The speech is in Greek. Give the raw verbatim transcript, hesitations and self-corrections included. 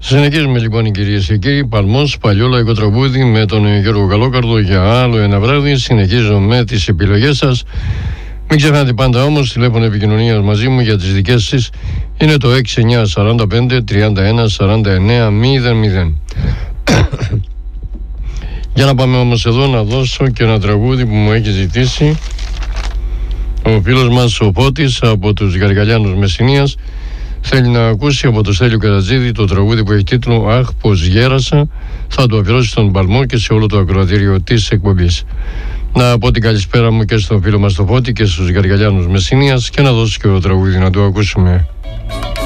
Συνεχίζουμε λοιπόν, κυρίες και κύριοι. Παλμός, παλιό λαϊκό τραγούδι με τον Γιώργο Καλόκαρδο για άλλο ένα βράδυ. Συνεχίζω με τις επιλογές σας. Μην ξεχνάτε πάντα όμως, τηλέφωνο επικοινωνίας μαζί μου για τις δικές σας είναι το έξι εννιά τέσσερα πέντε τριάντα ένα σαράντα εννέα μηδέν μηδέν. Για να πάμε όμως εδώ να δώσω και ένα τραγούδι που μου έχει ζητήσει ο φίλος μας ο Φώτης από τους Γαργαλιάνους Μεσσηνίας. Θέλει να ακούσει από το Στέλιο Καρατζίδη το τραγούδι που έχει τίτλο «Αχ, πως γέρασα». Θα το αφιερώσει στον Παλμό και σε όλο το ακροατήριο της εκπομπής. Να πω την καλησπέρα μου και στον φίλο μας το Φώτη και στους Γαργαλιάνους Μεσσηνίας και να δώσω και το τραγούδι να το ακούσουμε.